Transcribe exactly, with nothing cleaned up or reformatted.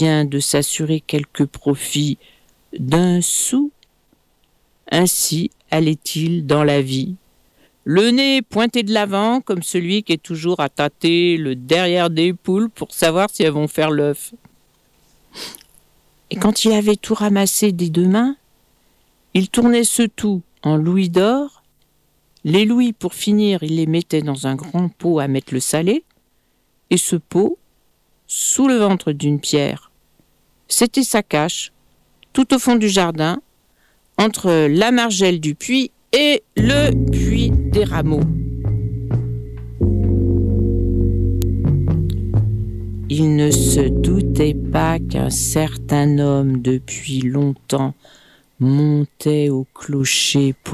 vient de s'assurer quelques profits d'un sou. Ainsi allait-il dans la vie, le nez pointé de l'avant comme celui qui est toujours à tâter le derrière des poules pour savoir si elles vont faire l'œuf. Et quand il avait tout ramassé des deux mains, il tournait ce tout en louis d'or. Les louis, pour finir, il les mettait dans un grand pot à mettre le salé, et ce pot, sous le ventre d'une pierre, c'était sa cache, tout au fond du jardin, entre la margelle du puits et le puits des rameaux. Il ne se doutait pas qu'un certain homme, depuis longtemps, montait au clocher pour